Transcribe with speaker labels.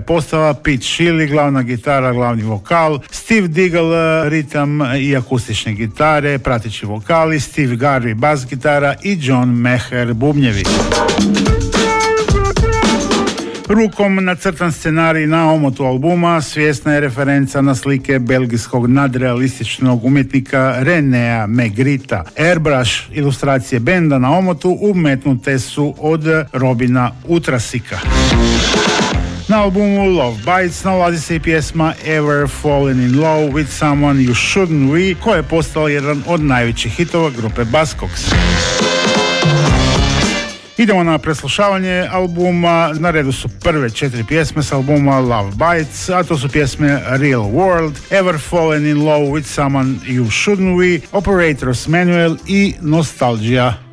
Speaker 1: postava, Pete Shelley, glavna gitara, glavni vokal, Steve Diggle, ritam i akustične gitare, prateći vokali, Steve Garvey, bas gitara i John Maher, bubnjevi. Rukom nacrtan scenarij na omotu albuma svjesna je referenca na slike belgijskog nadrealističnog umjetnika Renea Magrita. Airbrush ilustracije benda na omotu umetnute su od Robina Utrasika. Na albumu Love Bites nalazi se i pjesma Ever Fallen in Love with Someone You Shouldn't We, koja je postala jedan od najvećih hitova grupe Buzzcocks. Idemo na preslušavanje albuma. Na redu su prve 4 pjesme s albuma Love Bites, a to su pjesme Real World, Ever Fallen in Love with Someone You Shouldn't We, Operator's Manual i Nostalgia.